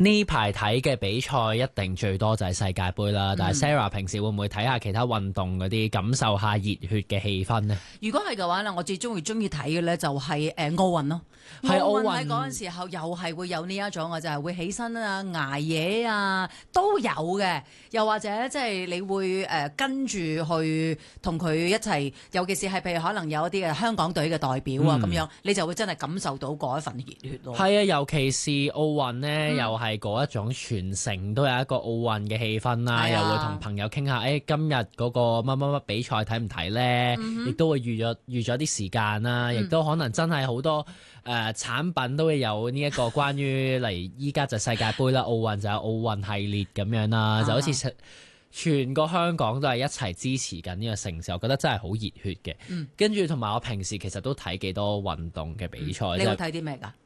呢排睇嘅比賽一定最多就係世界盃啦，但係 Sarah 平時會唔會睇下其他運動嗰啲，感受下熱血嘅氣氛呢？ 如果係嘅話咧，我最中意睇嘅咧就係奧運咯。 係奧運喺嗰陣時候又係會有呢一種就係會起身啊、捱夜啊都有嘅，又或者即係你會跟住去同佢一齊，尤其是係譬如可能有一啲嘅香港隊嘅代表啊咁樣，你就會真係感受到嗰一份熱血咯。 係啊，尤其是奧運呢，又係嗰一種全城都有一個奧運嘅氣氛啦，又會同朋友傾下，今日嗰個乜乜乜比賽睇唔睇呢？亦都會預咗啲時間啦，亦都可能真係好多產品都會有呢一個關於嚟依家就世界盃啦，奧運就有奧運系列咁樣啦，就好似全個香港都係一齊支持緊呢個盛事，我覺得真係好熱血嘅。跟住同埋我平時其實都睇幾多運動嘅比賽。 你會睇啲咩㗎？